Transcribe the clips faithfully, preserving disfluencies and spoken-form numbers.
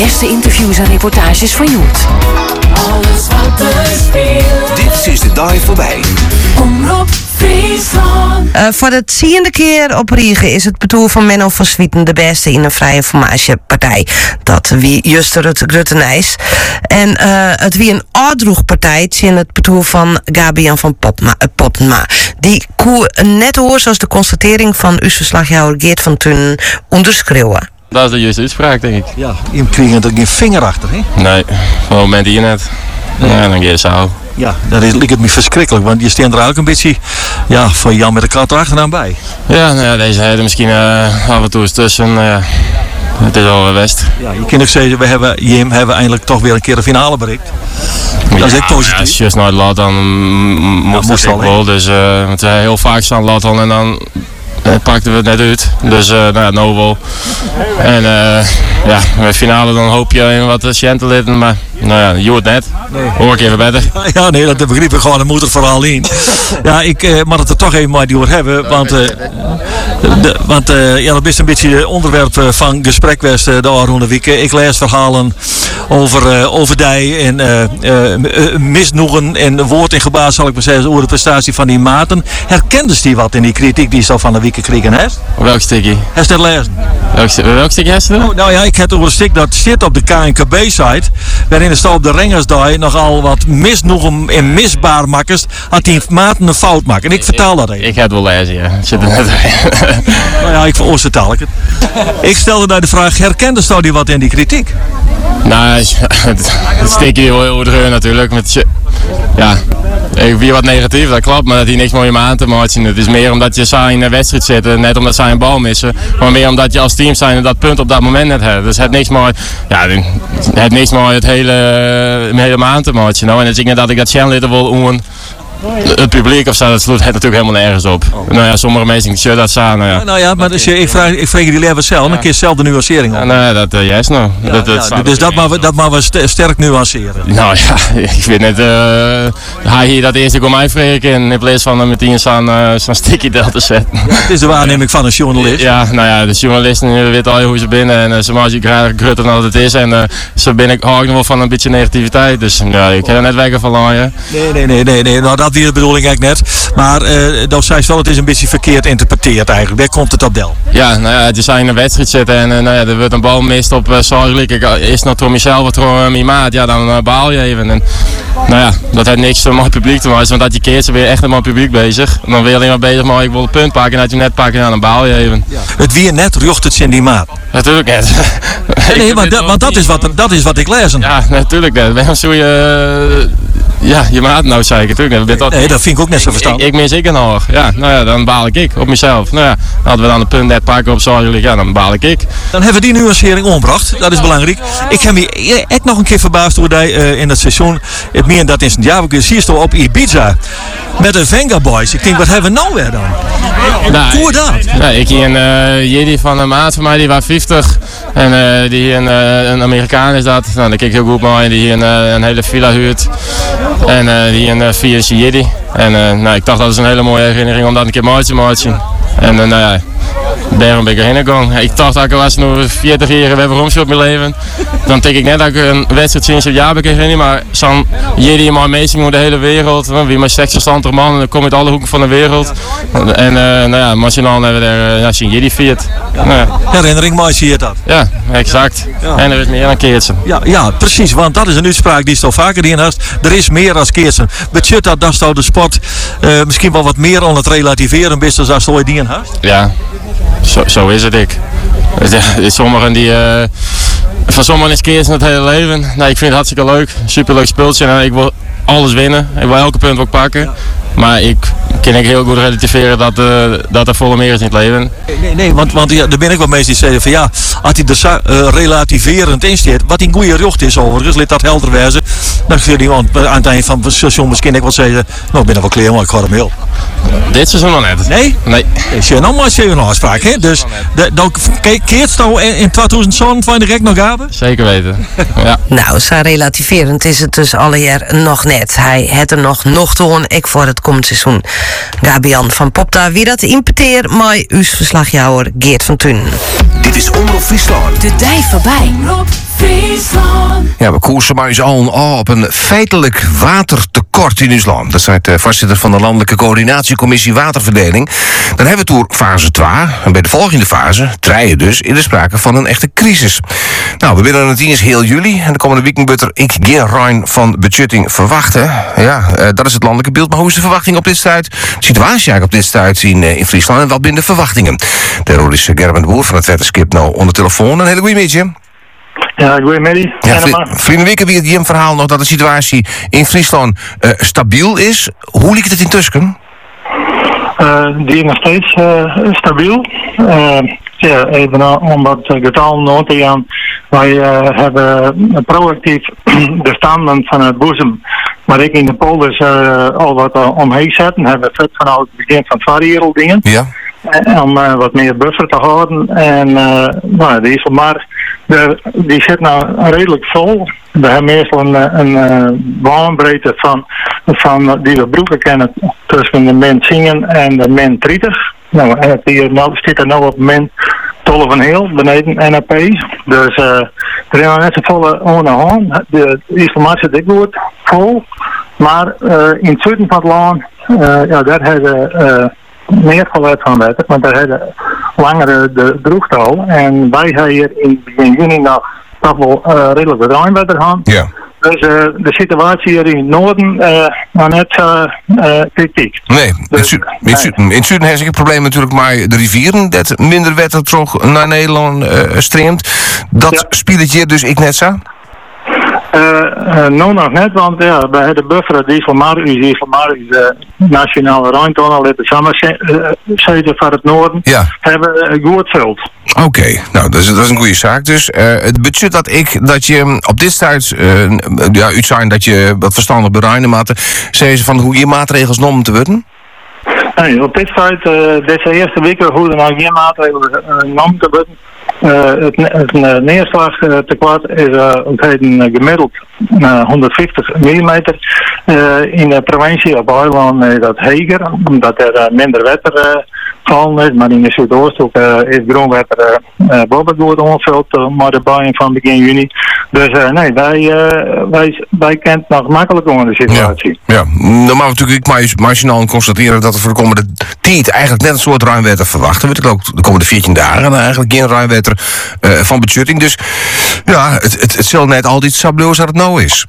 beste interviews en reportages van Joet. Alles wat er speelt. Dit is de dag voorbij. Omroep Friesland. Uh, voor de tiende keer op Riegen is het betoer van Menno van Swieten de beste in een vrije formagepartij. Dat wie Juster het Gruttenijs. En uh, het wie een oordroegpartij in het betoer van Gabian van Potma, uh, Potma. Die koe net hoor zoals de constatering van uw verslagjouwer Geert van Tunen onderschreeuwen. Dat is de juiste uitspraak, denk ik. Ja, je kreeg er geen vinger achter, hè? Nee, van het moment hier net. Nee. Ja, dan ga je zo. Ja, dat is, lijkt het me verschrikkelijk, want je staat er eigenlijk een beetje ja, van Jan met de kat erachteraan bij. Ja, nou ja, deze heden misschien uh, af en toe eens tussen. Uh, het is al best. Ja, je kunt ook zeggen, we hebben, Jim, hebben eindelijk toch weer een keer de finale bereikt. Dat ja, is echt positief. Ja, als je nooit laat, dan moest ja, het al wel. Dus uh, want wij heel vaak staan laat en dan uh, pakten we het net uit. Dus uh, nou ja, no wel. En uh, ja, bij de finale dan hoop je in wat patiënten litten, maar nou ja, je hoort net. Nee. Hoor ik even beter. Ja, nee, dat begreep ik gewoon. Dat moet er vooral in. Ja, ik uh, mag het er toch even maar door hebben. Want, uh, de, want uh, ja, dat is een beetje het onderwerp van gesprek was uh, de afgelopen weken. Ik lees verhalen over, uh, over die en uh, uh, misnoegen en woord en gebaar, zal ik maar zeggen, over de prestatie van die maten. Herkende die wat in die kritiek die ze al van de weken kregen heeft? Welk stukje? Heeft dat lezen? Welk, welk stukje heeft oh, nou ja, ik heb over een stuk dat zit op de K N K B-site. Waarin er staat op de Rengersdag nogal wat misnoegen en misbaar makkers. Had die maten een fout maken. En ik vertel dat even. Ik ga het wel lezen, ja. Ik zit er net in. Nou ja, ik veroorzaal ik het. Ik stelde daar de vraag, herkende Stouw die wat in die kritiek? Nou, het stukje heel overdreven natuurlijk. Met, ja, weer wat negatief, dat klopt, maar dat hij niks mooie maanden te maken. Het is meer omdat je saai in een wedstrijd zit, net omdat zij een bal missen. Maar meer omdat je als team zijn dat punt op dat moment net hebt. Dus het niks mooi, ja, het niks mooi het hele, het hele maand te maken. Nou, en dan zie ik dat ik dat Sjenlitten wil doen. Het publiek of zo, dat sloot het natuurlijk helemaal nergens op. Oh. Nou ja, sommige mensen zullen dat staan. Nou ja, ja, nou ja maar dus, ik, vraag, ik vraag je die leven zelf, dan kun je zelf de nuancering op. Ja, nou, dat uh, juist nou. Ja, dat, dat ja, dus dat maar, dat maar we sterk nuanceren. Nou ja, ik vind het, uh, hij hier dat eerst ik om mij vreken in plaats van uh, meteen zo'n uh, zo'n sticky deel te zetten. Ja, het is de waarneming van een journalist. Ja, nou ja, de journalisten weten al hoe ze binnen en uh, ze maken graag grutter dan het is. En uh, zo ben ik hou ik nog wel van een beetje negativiteit. Dus ja, ik heb er net weg van laaien. Nee, nee, nee, nee, nee. Nou, dat weer de bedoeling eigenlijk net. Maar uh, dat zei wel, het is een beetje verkeerd interpreteerd eigenlijk. Waar komt het op del? Ja, nou ja, je zou in een wedstrijd zitten en uh, nou ja, er wordt een bal mist op uh, zorgelijk. Is nog door mezelf of door uh, mijn maat, ja, dan uh, baal je even. En, nou ja, dat heeft niks met het publiek te maken, want dat je keert ze weer echt met het publiek bezig. En dan ben je alleen maar bezig, maar ik wil een punt pakken en dat je net pakken, ja, dan baal je even. Ja. Het weer net jocht het in die maat. Natuurlijk net. Nee, maar, da, maar dat, is wat, dat is wat ik lees. Ja, natuurlijk net. Waarom zou je... Uh, Ja, je maat nou zei ik natuurlijk. Nee, nee, dat vind ik ook net zo verstandig. Ik, ik mis ik er nog. Ja, nou ja, dan baal ik ik op mezelf. Nou ja, hadden we dan een punt net pakken op zorgelijk, ja, dan baal ik ik. Dan hebben we die nuancering omgebracht. Dat is belangrijk. Ik heb me echt nog een keer verbaasd hoe hij uh, in het seizoen, het meer dat in zijn jaar, ik zie je op Ibiza met de Venga Boys. Ik denk, wat hebben we nou weer dan? Nou, hoe dat? Nou, ik hier een uh, Jedi van een maat van mij, die was vijftig. En uh, die hier een, uh, een Amerikaan is dat. Nou, dat kijk ik heel goed maar die hier een, uh, een hele villa huurt. En uh, die een uh, via Jedi. En uh, nou, ik dacht dat is een hele mooie herinnering om dat een keer mooi te maken. En uh, nou ja, daarom ben ik erheen gegaan. Ik dacht dat ik was nog veertig jaar we hebben romsje op mijn leven. Dan denk ik net dat ik een wedstrijd sinds een jaar ben, maar zo'n Jedi maar meesting door de hele wereld. Wie maar zesenzestig man, en dan kom uit alle hoeken van de wereld. En uh, nou ja, machinaal hebben we daar uh, ja, een Jedi viert. Ja. Nou ja. Herinnering mooi zie je dat. Ja, exact. Ja. En er is meer dan keertsen. Ja, ja, precies, want dat is een uitspraak die al vaker in hast. Er is meer dan keertsen. Budget dat dat zou de sport uh, misschien wel wat meer aan het relativeren is dan als je die in hast. Ja, zo, zo is het ik. Sommigen die... Uh, van sommigen is keertsen het hele leven. Nee, ik vind het hartstikke leuk. Superleuk speeltje. En ik wil alles winnen. Ik wil elke punt ook pakken. Ja. Maar ik kan ik heel goed relativeren dat, uh, dat er volle meer is in het leven. Nee, nee, want, want ja, daar ben ik wel mensen die zeggen van ja, als hij er uh, relativerend in staat, wat in goede rocht is overigens, laat dat helder wezen. Dan kun je aan het eind van het seizoen misschien ik wel zeggen, nou ik ben er wel klaar, maar ik ga hem heel. Dit seizoen nog net. Nee? Nee. Is je nou maar een afspraak, hè? Dus de, dan keert nou in tweeduizend zo'n van de rek nog gaven? Zeker weten. Ja. Nou, zo relativerend is het dus alle jaar nog net. Hij het er nog nog te horen, ik voor het komend seizoen. Gabian van Popta, wie dat impeteer, maar uw verslagjouwer Geert van Tunen. Dit is Omroep Friesland. De dij voorbij. Omroep Friesland. Ja, we koersen maar eens al oh, op een feitelijk watertekort in ons land. Dat zei de voorzitter van de Landelijke Coördinatiecommissie Waterverdeling. Dan hebben we het door fase twee. En bij de volgende fase, treien dus, in de sprake van een echte crisis. Nou, we willen het eens heel juli. En de komende weekend butter ik geen ruim van budgetting verwachten. Ja, uh, dat is het landelijke beeld. Maar hoe is de verwachting op dit stuit? De situatie eigenlijk op dit stuit in, uh, in Friesland en wat binnen de verwachtingen? Daarom is Gerben de Boer van het Wetterskip nou onder telefoon. Een hele goede middag. Ja, goedemiddag. Ja, vrienden Wieke, wie het die verhaal nog dat de situatie in Friesland uh, stabiel is. Hoe ligt het in Tusken? Uh, die is nog steeds uh, stabiel. Uh, ja, even om wat getallen noot te gaan. Wij uh, hebben proactief de standen van het boezem, maar ik in de polders uh, al wat uh, omheen zetten. Hebben we vanaf het begin van het variërel dingen. Ja. Om uh, wat meer buffer te houden. En uh, nou, die is maar de, die zit nou redelijk vol. We hebben meestal een, een, een baanbreedte van, van die we broeken kennen tussen de min tien en de min dertig. Nou, en het hier nou, zit er nou op min twaalf komma vijf beneden N A P. Dus uh, er is nog net zo volle onderhand. De informatie dik wordt vol. Maar uh, in het zuiden van het land, uh, ja, daar hebben uh, meer geluid van wetten, want daar hebben langere de droogtal. En wij hebben hier in begin juni nog toch wel uh, redelijk wat ruimwetter gehad. Ja. Dus uh, de situatie hier in het noorden uh, nou net uh, uh, kritiek. Nee, in het, zu- in het, zu- in het zuiden heeft ik het probleem natuurlijk maar de rivieren, dat minder wetter terug naar Nederland uh, streamt. Dat ja. Speelt het hier dus ik net zo? Uh, uh, nou nog net, want ja, bij de buffer die van Marius, die van Marius de nationale ruimtunnel in de samenzetten van het noorden, ja. hebben uh, goed vult. Oké, okay. Nou dat is, dat is een goede zaak. Dus uh, het budget dat ik, dat je op dit stuit, uh, ja, uit zijn dat je wat verstandig bereinen maten, zeggen ze van hoe je maatregels noemen te worden? Nee, op dit stuit, uh, deze eerste weken hoe er nou geen maatregelen uh, noemen te worden. Uh, het, het uh, neerslag uh, tekort is uh, uh, gemiddeld uh, honderdvijftig millimeter. Uh, in de provincie op Eiland is dat heger, omdat er uh, minder wetter uh, vallen is. Maar in de Zuidoosthoek uh, is groenwetter uh, uh, boven goed onvuld, uh, maar de buien van begin juni. Dus uh, nee, wij, uh, wij, wij kennen nog makkelijk onder de situatie. Ja, ja. Dan mag natuurlijk ik marginaal constateren dat we voor de komende tijd eigenlijk net een soort ruimwetter verwachten. Weet ik ook de komende veertien dagen eigenlijk geen ruimwetter uh, van budgetting. Dus ja, het, het, het zal net altijd sableus als het nou is.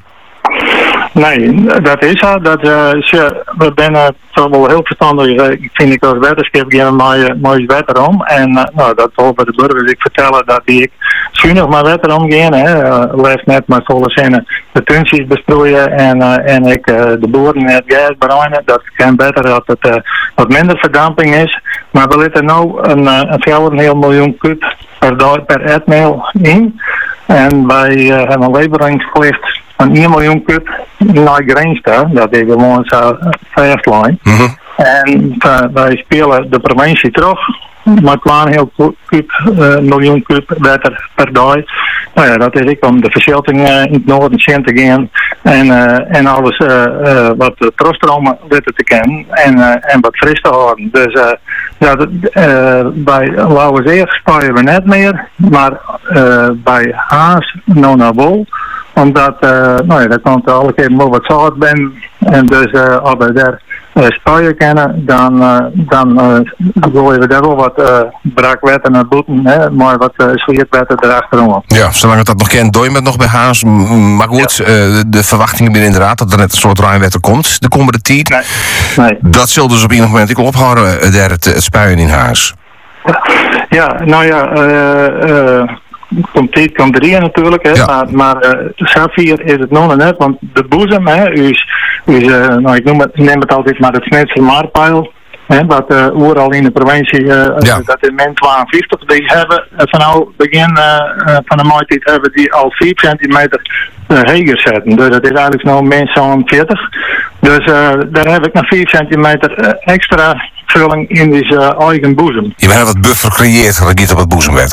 Nee, dat is zo. Dat, uh, we zijn toch wel heel verstandig. Ik vind ik als wetterskip geen mooi, mooi wetter om. En uh, nou, dat wil bij de burgers ik vertellen dat die ik zuinig maar wetter omgaan. Uh, Leef net maar volle zinnen de tuntjes besproeien en, uh, en ik uh, de boeren het gas bereiden. Dat kan beter dat het uh, wat minder verdamping is. Maar we letten nu een, uh, een vijfenveertig miljoen kub per dag per etmail in. En wij uh, hebben een leveringsplicht van één miljoen kub naar Greensta, dat is gewoon zo'n fastlijn. Mm-hmm. En uh, wij spelen de provincie terug, maar klaar heel kub, uh, miljoen kub wetter per dag. Nou ja, dat is ik om de verzilting uh, in het noorden te gaan en, uh, en alles uh, uh, wat terugstromen wetten te kennen en, uh, en wat fris te houden. Dus uh, ja, dat, uh, bij Lauwerzeer spelen we net meer, maar uh, bij Haas, Nona Wol. Omdat, uh, nou ja, dat komt alle keer maar wat zout ben. En dus uh, als we daar uh, spuien kennen, dan, uh, dan uh, gooien we daar wel wat uh, braakwetten naar boeten, hè, maar wat uh, sliertwetten erachterom. Ja, zolang het dat nog kent, doe je met nog bij Haas. Maar goed, ja. uh, de verwachtingen binnen inderdaad dat er net een soort ruimwetter komt de komende tijd. Nee. Nee. Dat zal dus op enig moment ik ophouden, uh, daar het, het spuien in Haas. Ja, nou ja, uh, uh, komt dit, komt erin natuurlijk, hè, ja. maar, maar uh, Safir is het nog net, want de boezem, hè, is, is uh, nou ik noem het, neem het altijd maar het Snetse maarpeil, hè, wat uh, overal in de provincie, uh, ja. dat is min tweeënvijftig, die hebben uh, vanaf begin uh, uh, van de maand hebben die al vier centimeter uh, heger zetten, dus dat is eigenlijk nog min zo'n veertig, dus uh, daar heb ik nog vier centimeter uh, extra vulling in deze uh, eigen boezem. Je hebt wat buffer gecreëerd, dat giet op het boezemwetter.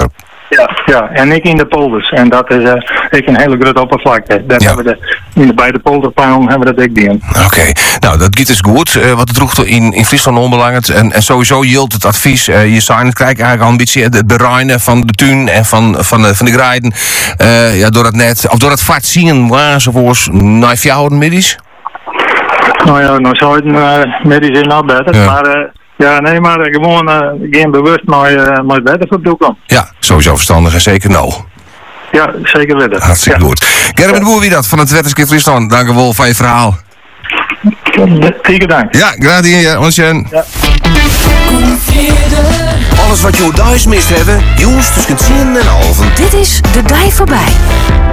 Ja, ja, en ik in de polders. En dat is uh, ik een hele grote oppervlakte. Dat Ja. hebben we de, in de beide polderpalen hebben we dat ik doen. Oké, nou dat giet is goed. Uh, wat het droeg in, in Friesland onbelangrijk. En, en sowieso hield het advies. Uh, je zijn het krijgt eigenlijk al een beetje het bereinen van de tuin en van, van, de, van de grijden. Uh, ja, door dat net, of door dat vaart zien waar ze voor naar fjouwen middies. Nou ja, nou zou het uh, medisch in nou beter. Ja. Maar uh, ja, nee, maar uh, gewoon uh, geen bewust naar uh, naar beter voor toekomt. Ja, sowieso verstandig en zeker nou. Ja, zeker weten. Hartstikke ja. goed. Gerben de Boer, wie dat van het Wetterskip Friesland. Dank u wel voor je verhaal. Zeker dank. Ja, graag hier. Ja, onzien. Ja. Alles wat je thuis mist hebben, jongens tussen tien en half. Dit is De Dij Voorbij.